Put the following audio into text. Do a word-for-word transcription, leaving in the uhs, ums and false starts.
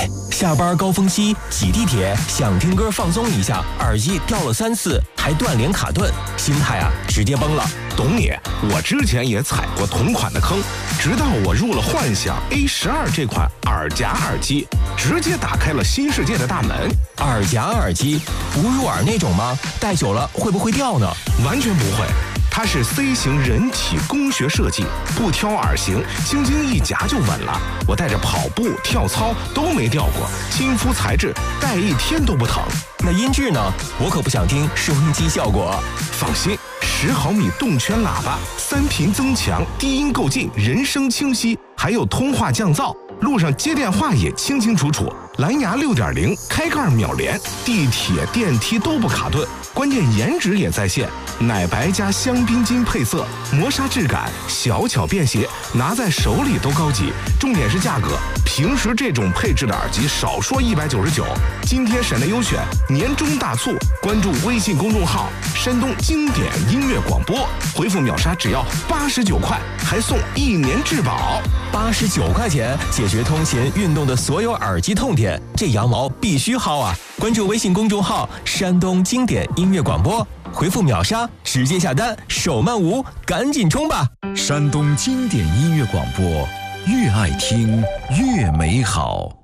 哎，下班高峰期挤地铁，想听歌放松一下，耳机掉了三次，还断连卡顿，心态啊直接崩了。 懂你，我之前也踩过同款的坑，直到我入了幻想 A 十二 这款耳夹耳机，直接打开了新世界的大门。 耳夹耳机不入耳那种吗？戴久了会不会掉呢？ 完全不会。它是 C 型人体工学设计，不挑耳型，轻轻一夹就稳了。我带着跑步、跳操都没掉过，亲肤材质，戴一天都不疼。 那音质呢？我可不想听收音机效果。 放心，十毫米动圈喇叭，三频增强，低音够劲，人声清晰，还有通话降噪，路上接电话也清清楚楚。蓝牙 六点零 开盖秒连，地铁电梯都不卡顿，关键颜值也在线，奶白加香槟金配色，磨砂质感，小巧便携，拿在手里都高级。重点是价格，平时这种配置的耳机少说一百九十九，今天省内优选，年终大促，关注微信公众号山东经典音乐广播，回复秒杀只要八十九块，还送一年质保。 八十九块钱解决通勤运动的所有耳机痛点，这羊毛必须薅啊！关注微信公众号山东经典音乐广播，回复秒杀直接下单，手慢无，赶紧冲吧！ 山东经典音乐广播，越爱听越美好。